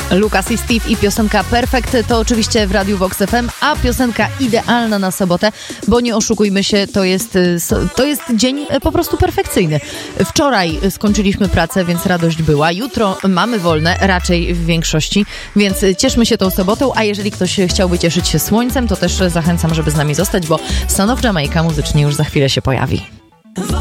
Lucas i Steve i piosenka Perfect to oczywiście w Radiu Vox FM, a piosenka idealna na sobotę, bo nie oszukujmy się, to jest dzień po prostu perfekcyjny. Wczoraj skończyliśmy pracę, więc radość była. Jutro mamy wolne, raczej w większości, więc cieszmy się tą sobotą, a jeżeli ktoś chciałby cieszyć się słońcem, to też zachęcam, żeby z nami zostać, bo Son of Jamaica muzycznie już za chwilę się pojawi.